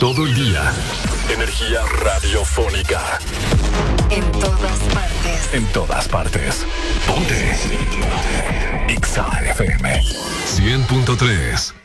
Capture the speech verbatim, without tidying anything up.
todo el día. Energía radiofónica. En todas partes. En todas partes. Ponte. Exa F M. cien punto tres.